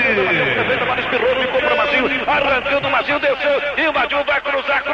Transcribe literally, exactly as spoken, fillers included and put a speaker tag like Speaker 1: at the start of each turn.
Speaker 1: Defesa, a bola espirrou, ficou para o Mazinho, arrancando o Mazinho, desceu, e o Mazinho vai cruzar